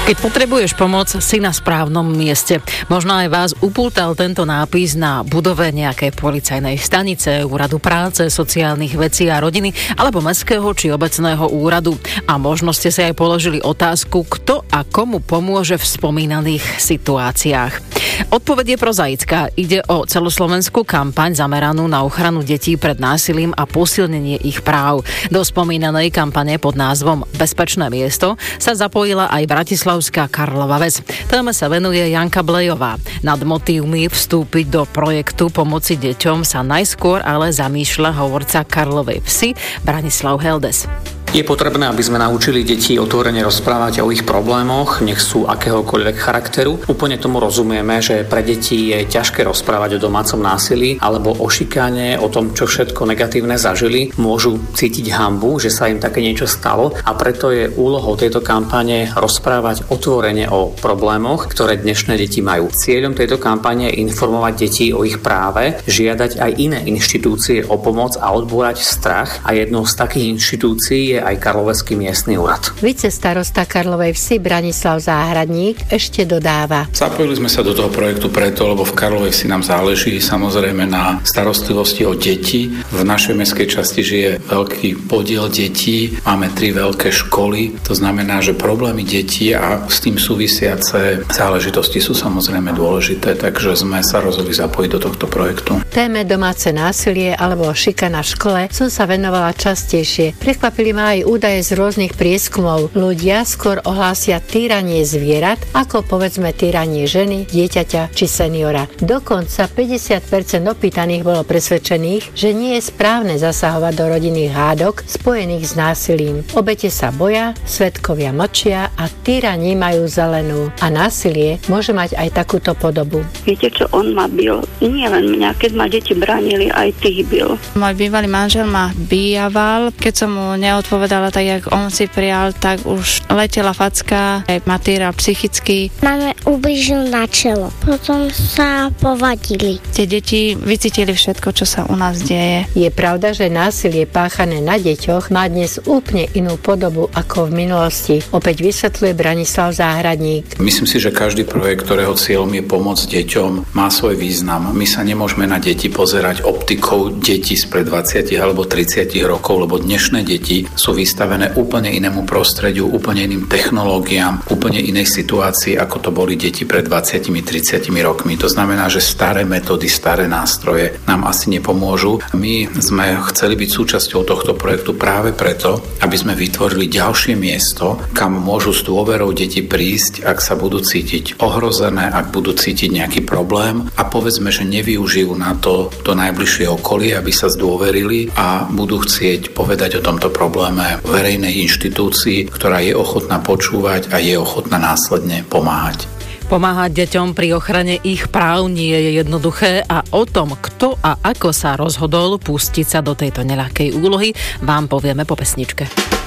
Keď potrebuješ pomoc, si na správnom mieste. Možno aj vás upútal tento nápis na budove nejakej policajnej stanice, úradu práce, sociálnych vecí a rodiny alebo mestského či obecného úradu. A možno ste si aj položili otázku, kto a komu pomôže v spomínaných situáciách. Odpoveď je prozaická. Ide o celoslovenskú kampaň zameranú na ochranu detí pred násilím a posilnenie ich práv. Do spomínanej kampane pod názvom Bezpečné miesto sa zapojila aj Bratislavská Karlova Ves. Téme sa venuje Janka Blejová. Nad motívmi vstúpiť do projektu pomoci deťom sa najskôr ale zamýšľa hovorca Karlovej Vsi Branislav Heldes. Je potrebné, aby sme naučili deti otvorene rozprávať o ich problémoch, nech sú akéhokoľvek charakteru. Úplne tomu rozumieme, že pre deti je ťažké rozprávať o domácom násilí alebo o šikáne, o tom, čo všetko negatívne zažili. Môžu cítiť hanbu, že sa im také niečo stalo, a preto je úlohou tejto kampane rozprávať otvorene o problémoch, ktoré dnešné deti majú. Cieľom tejto kampane je informovať deti o ich práve, žiadať aj iné inštitúcie o pomoc a odbúrať strach, a jednou z takých inštitúcií je aj Karlovský miestny úrad. Vicestarosta Karlovej Vsi Branislav Záhradník ešte dodáva. Zapojili sme sa do toho projektu preto, lebo v Karlovej Vsi nám záleží samozrejme na starostlivosti o deti. V našej mestskej časti žije veľký podiel detí, máme 3 veľké školy, to znamená, že problémy detí a s tým súvisiace záležitosti sú samozrejme dôležité, takže sme sa rozhodli zapojiť do tohto projektu. Téme domáce násilie alebo šikana v škole som sa venovala častejšie. Prekvapili ma aj údaje z rôznych prieskumov. Ľudia skôr ohlásia týranie zvierat, ako povedzme týranie ženy, dieťaťa či seniora. Dokonca 50% opýtaných bolo presvedčených, že nie je správne zasahovať do rodinných hádok spojených s násilím. Obete sa boja, svedkovia mlčia a týraní majú zelenú. A násilie môže mať aj takúto podobu. Viete čo, on ma bil. Nie len mňa, keď ma deti bránili, aj tých bil. Môj bývalý manžel ma bijaval. Keď som mu neodpovedala tak, jak on si prijal, tak už letela facka, aj ma týral psychicky. Máme ublížil na čelo, potom sa povadili. Tie deti vycítili všetko, čo sa u nás deje. Je pravda, že násilie páchané na deťoch má dnes úplne inú podobu ako v minulosti. Opäť vysvetľuje Branislav Záhradník. Myslím si, že každý projekt, ktorého cieľom je pomôcť deťom, má svoj význam. My sa nemôžeme na deti pozerať optikou detí spred 20 alebo 30 rokov, lebo dnešné deti sú vystavené úplne inému prostrediu, úplne iným technológiám, úplne inej situácii, ako to boli deti pred 20-30 rokmi. To znamená, že staré metódy, staré nástroje nám asi nepomôžu. My sme chceli byť súčasťou tohto projektu práve preto, aby sme vytvorili ďalšie miesto, kam môžu s dôverou deti prísť, ak sa budú cítiť ohrozené, ak budú cítiť nejaký problém, a povedzme, že nevyužijú na to najbližšie okolie, aby sa zdôverili a budú chcieť povedať o tomto probléme verejnej inštitúcii, ktorá je ochotná počúvať a je ochotná následne pomáhať. Pomáhať deťom pri ochrane ich práv nie je jednoduché, a o tom, kto a ako sa rozhodol pustiť sa do tejto neľahkej úlohy, vám povieme po pesničke.